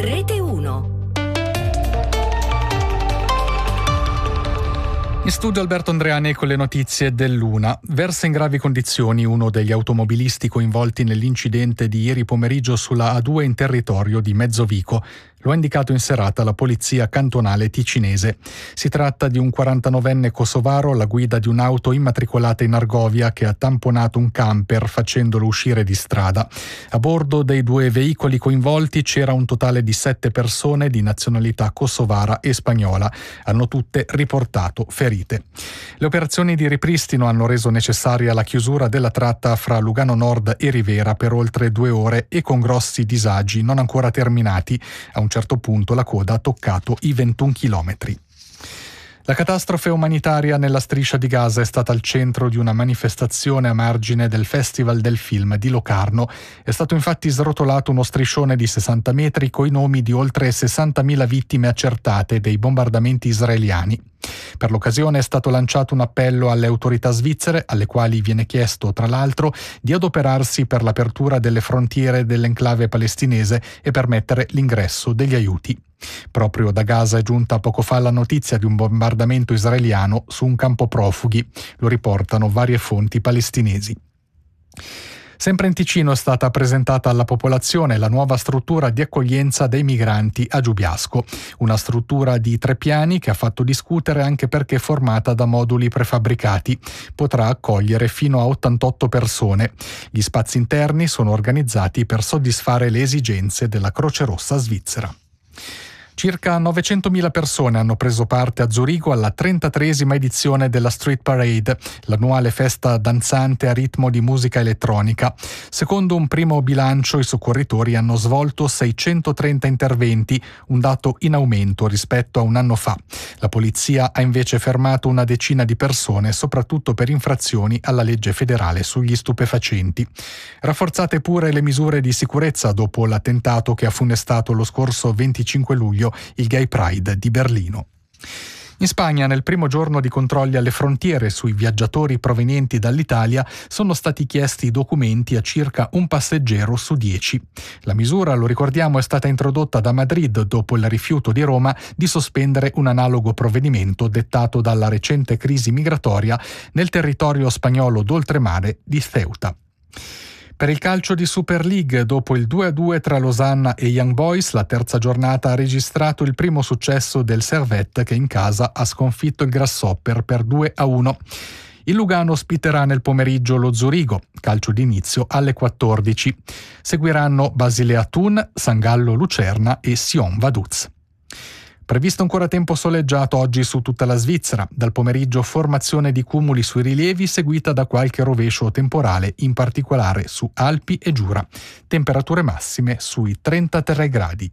Rete 1. In studio Alberto Andreani con le notizie dell'Una. Versa in gravi condizioni uno degli automobilisti coinvolti nell'incidente di ieri pomeriggio sulla A2 in territorio di Mezzovico. Lo ha indicato in serata la polizia cantonale ticinese. Si tratta di un 49enne kosovaro alla guida di un'auto immatricolata in Argovia che ha tamponato un camper facendolo uscire di strada. A bordo dei due veicoli coinvolti c'era un totale di 7 persone di nazionalità kosovara e spagnola. Hanno tutte riportato ferite. Le operazioni di ripristino hanno reso necessaria la chiusura della tratta fra Lugano Nord e Rivera per oltre 2 ore e con grossi disagi non ancora terminati. A un certo punto la coda ha toccato i 21 chilometri. La catastrofe umanitaria nella striscia di Gaza è stata al centro di una manifestazione a margine del Festival del Film di Locarno. È stato infatti srotolato uno striscione di 60 metri coi nomi di oltre 60.000 vittime accertate dei bombardamenti israeliani. Per l'occasione è stato lanciato un appello alle autorità svizzere, alle quali viene chiesto, tra l'altro, di adoperarsi per l'apertura delle frontiere dell'enclave palestinese e permettere l'ingresso degli aiuti. Proprio da Gaza è giunta poco fa la notizia di un bombardamento israeliano su un campo profughi. Lo riportano varie fonti palestinesi. Sempre in Ticino è stata presentata alla popolazione la nuova struttura di accoglienza dei migranti a Giubiasco, una struttura di 3 piani che ha fatto discutere anche perché è formata da moduli prefabbricati. Potrà accogliere fino a 88 persone. Gli spazi interni sono organizzati per soddisfare le esigenze della Croce Rossa svizzera. Circa 900.000 persone hanno preso parte a Zurigo alla 33esima edizione della Street Parade, l'annuale festa danzante a ritmo di musica elettronica. Secondo un primo bilancio, i soccorritori hanno svolto 630 interventi, un dato in aumento rispetto a un anno fa. La polizia ha invece fermato una decina di persone, soprattutto per infrazioni alla legge federale sugli stupefacenti. Rafforzate pure le misure di sicurezza dopo l'attentato che ha funestato lo scorso 25 luglio il Gay Pride di Berlino. In Spagna, nel primo giorno di controlli alle frontiere sui viaggiatori provenienti dall'Italia, sono stati chiesti documenti a circa un passeggero su 10. La misura, lo ricordiamo, è stata introdotta da Madrid dopo il rifiuto di Roma di sospendere un analogo provvedimento dettato dalla recente crisi migratoria nel territorio spagnolo d'oltremare di Ceuta. Per il calcio di Super League, dopo il 2-2 tra Losanna e Young Boys, la terza giornata ha registrato il primo successo del Servette che in casa ha sconfitto il Grasshopper per 2-1. Il Lugano ospiterà nel pomeriggio lo Zurigo, calcio d'inizio alle 14. Seguiranno Basilea Thun, San Gallo Lucerna e Sion Vaduz. Previsto ancora tempo soleggiato oggi su tutta la Svizzera. Dal pomeriggio formazione di cumuli sui rilievi seguita da qualche rovescio temporale, in particolare su Alpi e Giura. Temperature massime sui 33 gradi.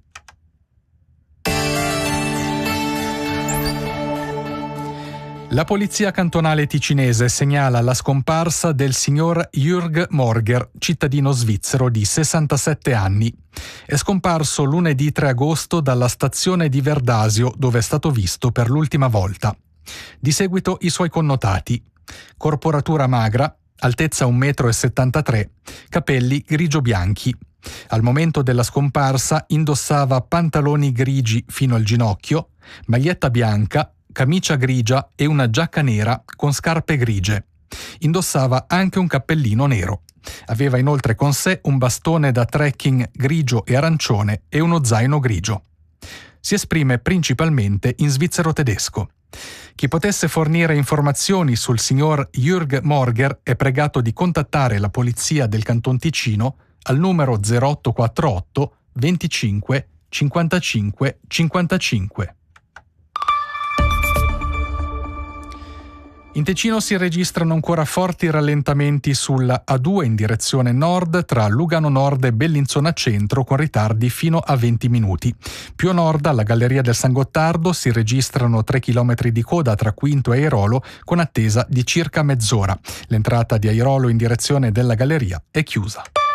La polizia cantonale ticinese segnala la scomparsa del signor Jürg Morger, cittadino svizzero di 67 anni. È scomparso lunedì 3 agosto dalla stazione di Verdasio, dove è stato visto per l'ultima volta. Di seguito i suoi connotati: corporatura magra, altezza 1,73 m, capelli grigio-bianchi. Al momento della scomparsa indossava pantaloni grigi fino al ginocchio, maglietta bianca, camicia grigia e una giacca nera con scarpe grigie. Indossava anche un cappellino nero. Aveva inoltre con sé un bastone da trekking grigio e arancione e uno zaino grigio. Si esprime principalmente in svizzero tedesco. Chi potesse fornire informazioni sul signor Jürg Morger è pregato di contattare la polizia del Canton Ticino al numero 0848 25 55 55. In Ticino si registrano ancora forti rallentamenti sulla A2 in direzione nord tra Lugano Nord e Bellinzona Centro con ritardi fino a 20 minuti. Più a nord, alla Galleria del San Gottardo, si registrano 3 km di coda tra Quinto e Airolo con attesa di circa mezz'ora. L'entrata di Airolo in direzione della Galleria è chiusa.